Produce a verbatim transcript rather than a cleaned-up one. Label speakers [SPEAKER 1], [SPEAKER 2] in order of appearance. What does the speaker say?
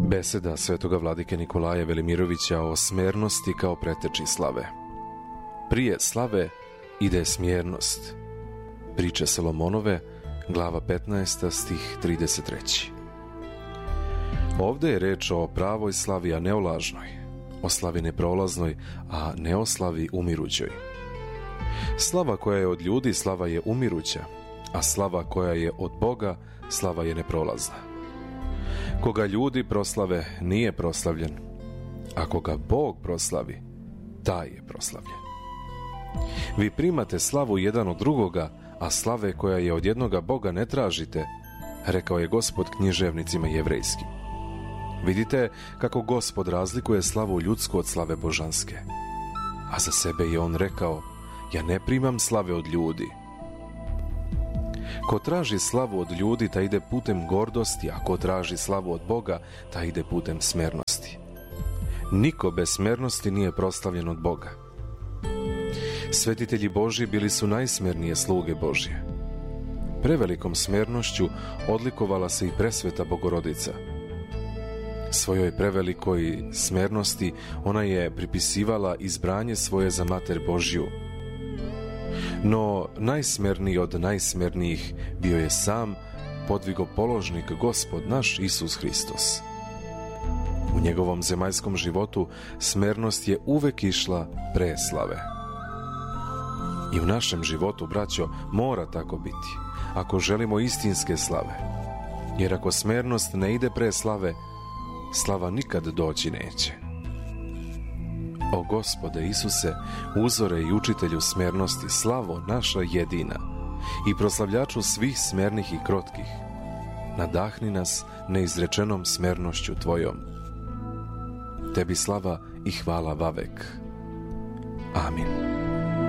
[SPEAKER 1] Beseda svetoga vladike Nikolaja Velimirovića o smernosti kao preteči slave. Prije slave ide smjernost. Priče Solomonove, glava petnaesta, stih trideset tri. Ovde je reč o pravoj slavi, a ne o lažnoj, o slavi neprolaznoj, a ne o slavi umirućoj. Slava koja je od ljudi, slava je umiruća, a slava koja je od Boga, slava je neprolazna. Koga ljudi proslave, nije proslavljen, a koga Bog proslavi, taj je proslavljen. Vi primate slavu jedan od drugoga, a slave koja je od jednoga Boga ne tražite, rekao je Gospod književnicima jevrejskim. Vidite kako Gospod razlikuje slavu ljudsku od slave božanske. A za sebe je on rekao, ja ne primam slave od ljudi. Ko traži slavu od ljudi, ta ide putem gordosti, a ko traži slavu od Boga, ta ide putem smernosti. Niko bez smernosti nije proslavljen od Boga. Svetitelji Božji bili su najsmernije sluge Božje. Prevelikom smernošću odlikovala se i presveta Bogorodica. Svojoj prevelikoj smernosti ona je pripisivala izbranje svoje za Mater Božju. No najsmerniji od najsmernijih bio je sam podvigopoložnik Gospod naš Isus Hristos. U njegovom zemaljskom životu smernost je uvek išla pre slave. I u našem životu, braćo, mora tako biti, ako želimo istinske slave. Jer ako smernost ne ide pre slave, slava nikad doći neće. O Gospode Isuse, uzore i učitelju smernosti, slavo naša jedina i proslavljaču svih smernih i krotkih, nadahni nas neizrečenom smernošću Tvojom. Tebi slava i hvala vavek. Amin.